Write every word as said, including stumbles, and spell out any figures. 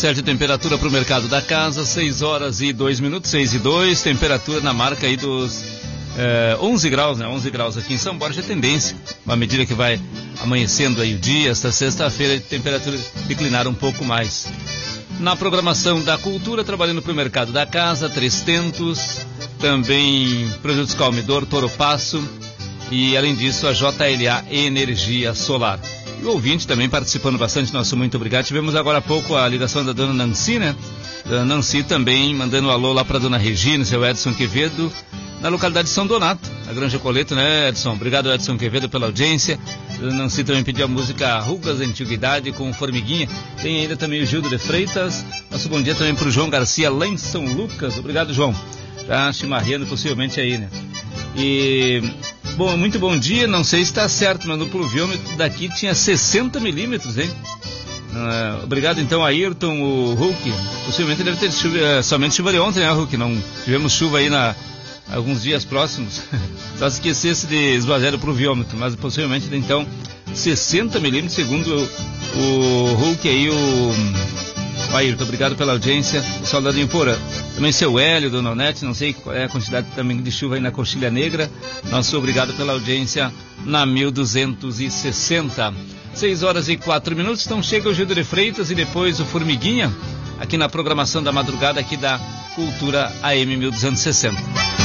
certa temperatura para o mercado da casa, seis horas e dois minutos, seis e dois, temperatura na marca aí dos é, onze graus, né? onze graus aqui em São Borja, é tendência, à medida que vai amanhecendo aí o dia, esta sexta-feira, a temperatura declinar um pouco mais. Na programação da cultura, trabalhando para o mercado da casa, Três Tentos, também Produtos Calmidor, Toro Passo e, além disso, a J L A Energia Solar. E o ouvinte também participando bastante, nosso muito obrigado. Tivemos agora há pouco a ligação da dona Nancy, né? Dona Nancy também mandando um alô lá para dona Regina, seu Edson Quevedo, na localidade de São Donato, na Granja Coleto, né, Edson? Obrigado, Edson Quevedo, pela audiência. Dona Nancy também pediu a música Rugas da Antiguidade com Formiguinha. Tem ainda também o Gildo de Freitas. Nosso bom dia também para o João Garcia, lá em São Lucas. Obrigado, João. Já chimarreando possivelmente aí, né? E, bom, muito bom dia. Não sei se está certo, mas no pluviômetro daqui tinha sessenta milímetros, hein? Uh, obrigado então a Ayrton, o Hulk. Possivelmente deve ter chuva, somente chuva de ontem, né, Hulk? Não tivemos chuva aí na alguns dias próximos. Só se esquecesse de esvaziar o pluviômetro, mas possivelmente então sessenta milímetros, segundo o, o Hulk aí, o, o Ayrton. Obrigado pela audiência. O Soldadinho Porã. Também seu Hélio, Dona Onete, não sei qual é a quantidade também de chuva aí na Coxilha Negra. Nosso obrigado pela audiência na mil duzentos e sessenta. seis horas e quatro minutos, então chega o Gildo de Freitas e depois o Formiguinha, aqui na programação da madrugada aqui da Cultura A M mil duzentos e sessenta.